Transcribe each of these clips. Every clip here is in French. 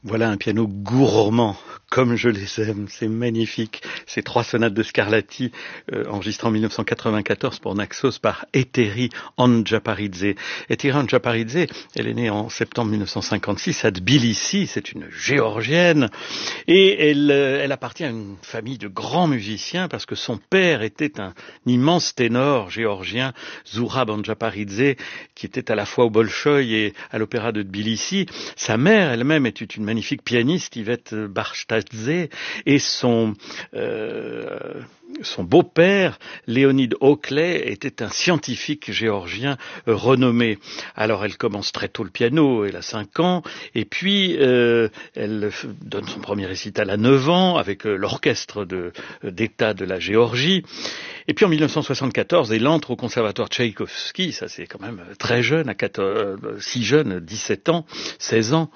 Voilà un piano gourmand, comme je les aime, c'est magnifique. Ces trois sonates de Scarlatti, enregistrées en 1994 pour Naxos par Ethery Handjaparidze. Ethery Handjaparidze, elle est née en septembre 1956 à Tbilissi, c'est une Géorgienne, et elle appartient à une famille de grands musiciens parce que son père était un immense ténor géorgien, Zurab Handjaparidze, qui était à la fois au Bolchoï et à l'opéra de Tbilissi. Sa mère elle-même était une magnifique pianiste, Yvette Barchtadze, et son beau-père, Leonid Oklay, était un scientifique géorgien renommé. Alors elle commence très tôt le piano, elle a 5 ans, et puis elle donne son premier récital à 9 ans avec l'orchestre d'État de la Géorgie. Et puis en 1974, elle entre au conservatoire Tchaïkovski, ça c'est quand même très jeune, si jeune, 17 ans, 16 ans,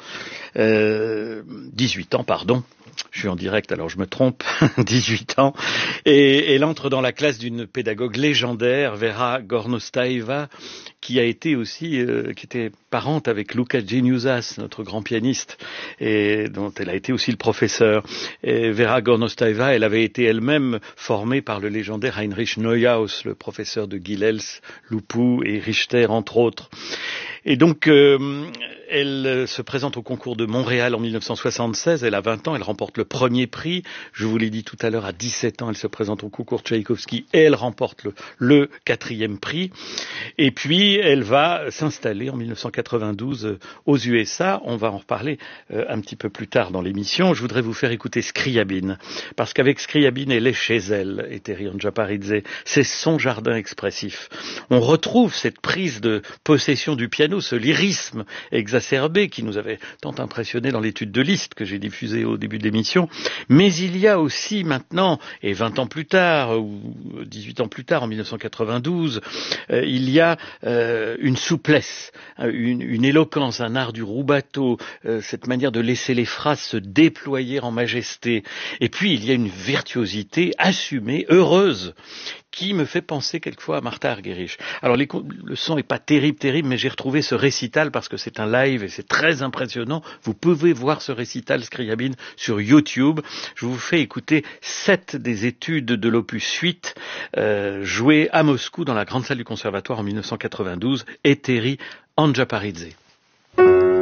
18 ans, pardon. Je suis en direct, alors je me trompe, 18 ans. Et elle entre dans la classe d'une pédagogue légendaire, Vera Gornostaeva, qui a été aussi, qui était parente avec Luka Geniusas, notre grand pianiste, et dont elle a été aussi le professeur. Et Vera Gornostaeva, elle avait été elle-même formée par le légendaire Heinrich Neuhaus, le professeur de Gilels, Lupu et Richter, entre autres. Et donc, elle se présente au concours de Montréal en 1976, elle a 20 ans, elle remporte le premier prix. Je vous l'ai dit tout à l'heure, à 17 ans, elle se présente au concours Tchaïkovski et elle remporte le 4e prix. Et puis, elle va s'installer en 1992 aux USA. On va en reparler un petit peu plus tard dans l'émission. Je voudrais vous faire écouter Scriabine, parce qu'avec Scriabine, elle est chez elle, Ethery Handjaparidze. C'est son jardin expressif. On retrouve cette prise de possession du piano, ce lyrisme exacerbé qui nous avait tant impressionné dans l'étude de Liszt que j'ai diffusée au début de l'émission. Mais il y a aussi maintenant, et 20 ans plus tard, ou 18 ans plus tard, en 1992, il y a une souplesse, une éloquence, un art du rubato, cette manière de laisser les phrases se déployer en majesté. Et puis il y a une virtuosité assumée, heureuse, qui me fait penser quelquefois à Martha Argerich. Alors le son est pas terrible, mais j'ai retrouvé ce récital parce que c'est un live et c'est très impressionnant. Vous pouvez voir ce récital Scriabine sur YouTube. Je vous fais écouter 7 des études de l'opus 8 jouées à Moscou dans la grande salle du conservatoire en 1992, Ethery Handjaparidze.